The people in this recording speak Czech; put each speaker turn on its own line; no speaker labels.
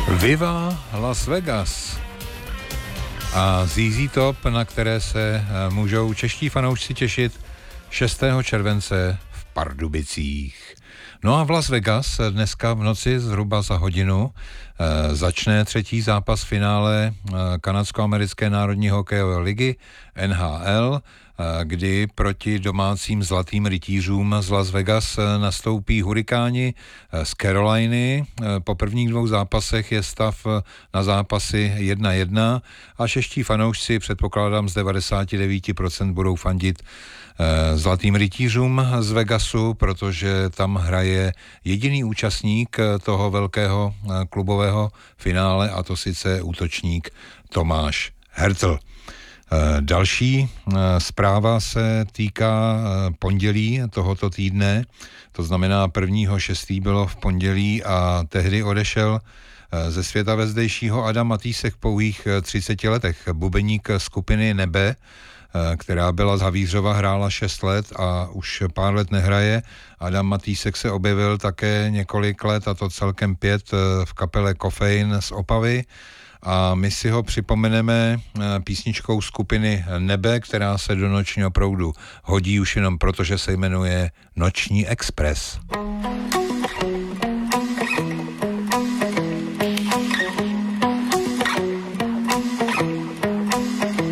Viva Las Vegas a ZZ Top, na které se můžou čeští fanoušci těšit 6. července v Pardubicích. No a v Las Vegas dneska v noci zhruba za hodinu začne třetí zápas finále kanadsko-americké národní hokejové ligy NHL, kdy proti domácím zlatým rytířům z Las Vegas nastoupí Hurikáni z Caroliny. Po prvních dvou zápasech je stav na zápasy 1-1 a čeští fanoušci, předpokládám z 99%, budou fandit zlatým rytířům z Vegasu, protože tam hraje jediný účastník toho velkého klubového finále, a to sice útočník Tomáš Hertl. Další zpráva se týká pondělí tohoto týdne, to znamená 1.6. bylo v pondělí a tehdy odešel ze světa vezdejšího Adam Matýsek v pouhých 30 letech. Bubeník skupiny Nebe, která byla z Havířova, hrála 6 let a už pár let nehraje. Adam Matýsek se objevil také několik let, a to celkem 5, v kapele Kofein z Opavy. A my si ho připomeneme písničkou skupiny Nebe, která se do nočního proudu hodí už jenom proto, že se jmenuje Noční Express.